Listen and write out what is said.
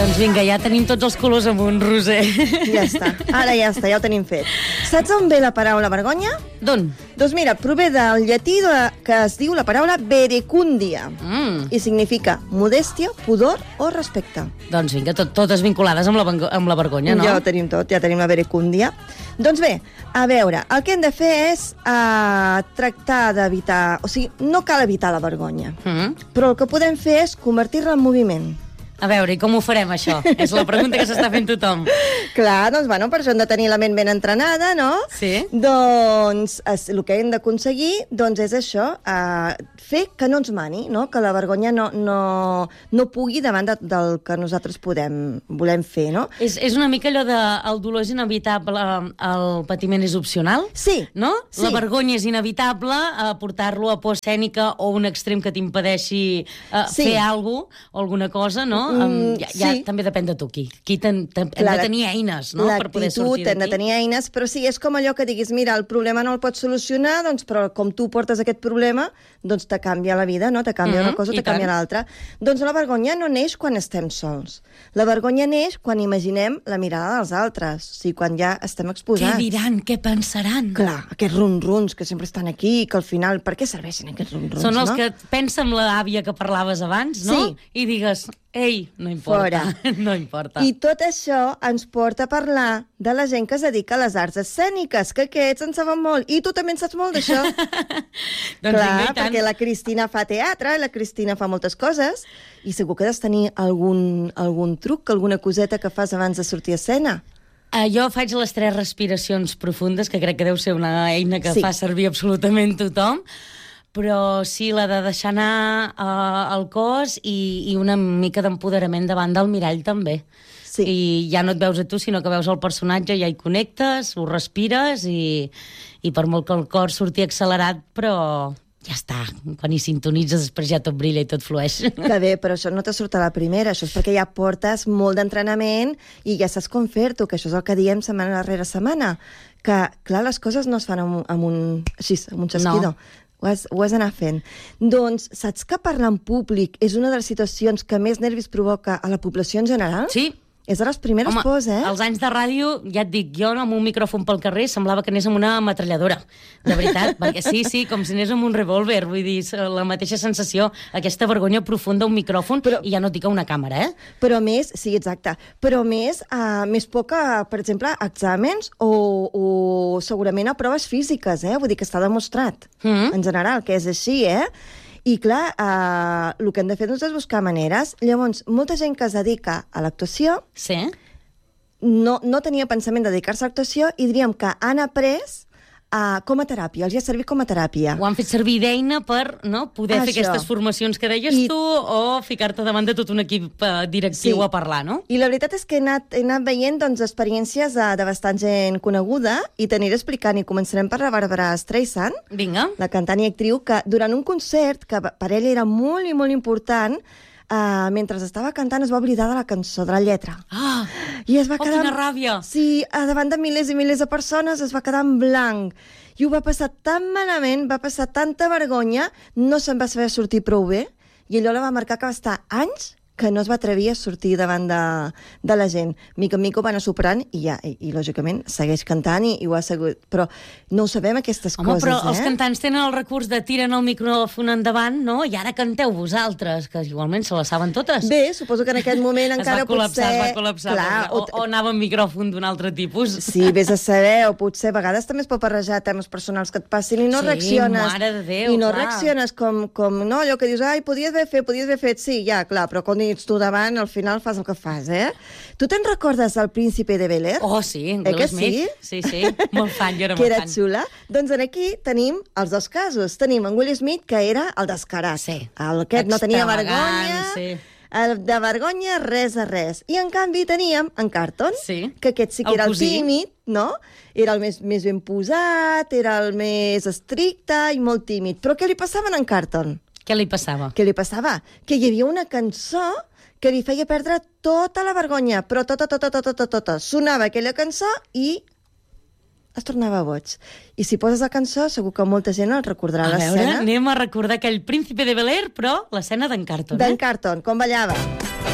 Doncs vinga, ja tenim tots els colors amunt, Roser. Ja està, ara ja està, ja ho tenim fet. Saps on ve la paraula vergonya? D'on? Doncs mira, prové del llatí que es diu la paraula verecundia i significa modèstia, pudor o respecte. Doncs vinga, totes vinculades amb la vergonya, no? Ja ho tenim tot, ja tenim la verecundia. Doncs bé, a veure, el que hem de fer és tractar d'evitar... O sigui, no cal evitar la vergonya, però el que podem fer és convertir-la en moviment. A veure, i com ho farem, això? És la pregunta que s'està fent tothom. Clar, doncs, bueno, per això hem de tenir la ment ben entrenada, no? Sí. Doncs el que hem d'aconseguir doncs, és això, fer que no ens mani, no? Que la vergonya no pugui davant del que nosaltres volem fer, no? És una mica allò de el dolor és inevitable, el patiment és opcional? Sí. No? Sí. La vergonya és inevitable, portar-lo a por escènica o un extrem que t'impedeixi fer alguna cosa, o alguna cosa, no? Ja també depèn de tu, hem de tenir eines, no?, per poder sortir d'aquí. Hem de tenir eines, però sí, és com allò que diguis, mira, el problema no el pots solucionar, doncs, però com tu portes aquest problema, doncs te canvia la vida, no? Te canvia una cosa, te canvia l'altra. Doncs la vergonya no neix quan estem sols. La vergonya neix quan imaginem la mirada dels altres, o sigui, quan ja estem exposats. Què diran? Què pensaran? Clar, aquests ronrons que sempre estan aquí, que al final, per què serveixen aquests ronrons, no? Són els que pensa en l'àvia que parlaves abans, no? Sí. I digues, ei, no importa. Fora. No importa. I tot això ens porta a parlar de la gent que es dedica a les arts escèniques, que aquests en saben molt. I tu també en saps molt d'això. Doncs clar, vinga, perquè la Cristina fa teatre, la Cristina fa moltes coses, i segur que has de tenir algun truc, alguna coseta que fas abans de sortir a escena. Jo faig les 3 respiracions profundes, que crec que deu ser una eina que fa servir absolutament tothom, però sí, la de deixar anar el cos i una mica d'empoderament davant del mirall també. Sí. I ja no et veus a tu, sinó que veus el personatge, ja hi connectes, ho respires i per molt que el cor surti accelerat, però ja està, quan hi sintonitzes després ja tot brilla i tot flueix. Que bé, però això no te surt a la primera, això és perquè ja portes molt d'entrenament i ja saps com fer-t'ho, que això és el que diem setmana darrere setmana, que clar, les coses no es fan amb un xasquido. No. Ho has d'anar fent. Doncs saps que parlar en públic és una de les situacions que més nervis provoca a la població en general? Sí. És de les primeres pors, Els anys de ràdio, ja et dic, jo amb un micròfon pel carrer semblava que anés amb una ametralladora, de veritat, perquè sí, com si anés amb un revòlver, vull dir, la mateixa sensació, aquesta vergonya profunda, un micròfon, i ja no et dic una càmera, Però més, sí, exacte, però més por que, per exemple, exàmens o segurament a proves físiques, vull dir que està demostrat, en general, que és així, I clar, el que hem de fer és buscar maneres. Llavors, molta gent que es dedica a l'actuació no tenia pensament de dedicar-se a l'actuació i diríem que han après com a teràpia, els ha servit com a teràpia. Ho han fet servir d'eina per poder fer aquestes formacions que deies tu o ficar-te davant de tot un equip directiu a parlar, no? I la veritat és que he anat veient experiències de bastant gent coneguda i t'aniré explicant, i començarem per la Barbara Streisand, la cantant i actriu, que durant un concert, que per ella era molt i molt important, mentre estava cantant es va oblidar de la cançó, de la lletra. I es va quedar... quina ràbia! Sí, davant de milers i milers de persones es va quedar en blanc. I ho va passar tan malament, va passar tanta vergonya, no se'n va saber sortir prou bé, i allò la va marcar que va estar anys que no es va atrevir a sortir davant de la gent. Mica en mica ho va anar superant i lògicament segueix cantant i ho ha seguit. Però no ho sabem, aquestes coses, però els cantants tenen el recurs de tiren el micròfon endavant, no? I ara canteu vosaltres, que igualment se les saben totes. Bé, suposo que en aquest moment encara potser... Es va col·lapsar. Clar, o anava amb micròfon d'un altre tipus. Sí, vés a saber, o potser a vegades també es pot barrejar temes personals que et passin i no reacciones. Sí, mare de Déu, i no reacciones com no, allò que dius, podies haver fet, sí, ja, clar, però quan ets tu davant, al final fas el que fas, Tu te'n recordes del Príncipe de Bel-Air? Oh, sí, Will Smith. Sí, molt fan, jo era molt fan. Que era xula. Doncs aquí tenim els dos casos. Tenim en Will Smith, que era el descarat. Sí. Aquest no tenia vergonya. Sí. De vergonya, res a res. I, en canvi, teníem en Carlton, que aquest sí que era el tímid, no? Era el més ben posat, era el més estricte i molt tímid. Però què li passava a en Carlton? Què li passava? Que hi havia una cançó que li feia perdre tota la vergonya, però tota. Sonava aquella cançó i es tornava boig. I si poses la cançó, segur que molta gent el recordarà l'escena. A veure, anem a recordar aquell Príncipe de Bel-Air, però l'escena d'en Carlton. D'en Carlton, com ballava.